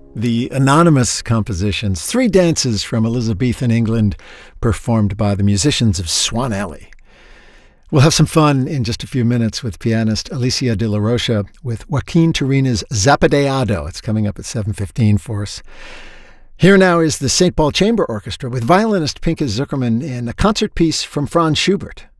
The Anonymous compositions, three dances from Elizabethan England performed by the musicians of Swan Alley. We'll have some fun in just a few minutes with pianist Alicia de la Rocha with Joaquin Turina's Zapateado. It's coming up at 7:15 for us. Here now is the St. Paul Chamber Orchestra with violinist Pinchas Zukerman in a concert piece from Franz Schubert.